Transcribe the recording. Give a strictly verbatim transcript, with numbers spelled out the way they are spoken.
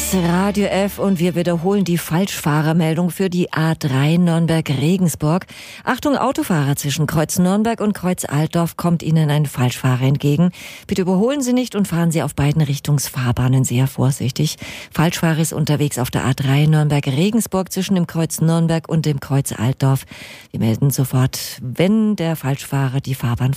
ist Radio F und wir wiederholen die Falschfahrermeldung für die A drei Nürnberg-Regensburg. Achtung, Autofahrer, zwischen Kreuz Nürnberg und Kreuz Altdorf kommt Ihnen ein Falschfahrer entgegen. Bitte überholen Sie nicht und fahren Sie auf beiden Richtungsfahrbahnen sehr vorsichtig. Falschfahrer ist unterwegs auf der A drei Nürnberg-Regensburg zwischen dem Kreuz Nürnberg und dem Kreuz Altdorf. Wir melden sofort, wenn der Falschfahrer die Fahrbahn